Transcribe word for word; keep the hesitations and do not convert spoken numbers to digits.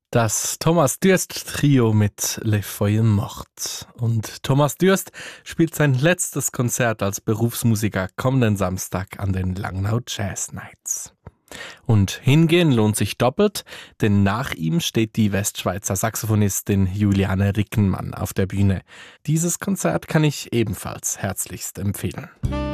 Das Thomas Dürst Trio mit Le Feuille Morte. Und Thomas Dürst spielt sein letztes Konzert als Berufsmusiker kommenden Samstag an den Langnau Jazz Nights. Und hingehen lohnt sich doppelt, denn nach ihm steht die Westschweizer Saxophonistin Juliane Rickenmann auf der Bühne. Dieses Konzert kann ich ebenfalls herzlichst empfehlen.